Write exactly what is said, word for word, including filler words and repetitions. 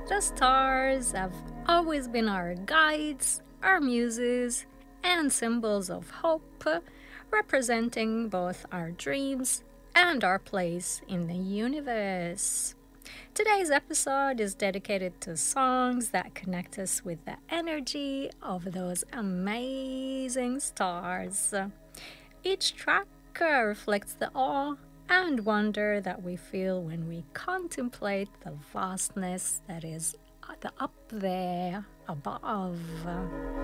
The stars have always been our guides, our muses, and symbols of hope, representing both our dreams and our place in the universe. Today's episode is dedicated to songs that connect us with the energy of those amazing stars. Each track uh, reflects the awe and wonder that we feel when we contemplate the vastness that is uh, the up there above.